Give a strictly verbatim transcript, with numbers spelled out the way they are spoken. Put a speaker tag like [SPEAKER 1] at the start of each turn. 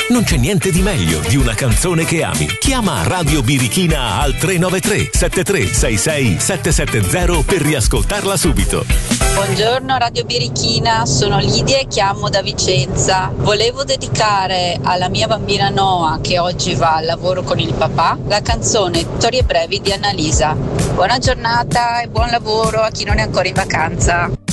[SPEAKER 1] Non c'è niente di meglio di una canzone che ami. Chiama Radio Birichina al tre nove tre sette tre sei sei sette sette zero per riascoltarla subito.
[SPEAKER 2] Buongiorno Radio Birichina, sono Lidia e chiamo da Vicenza. Volevo dedicare alla mia bambina Noa, che oggi va al lavoro con il papà, la canzone Storie brevi di Annalisa. Buona giornata e buon lavoro a chi non è ancora in vacanza.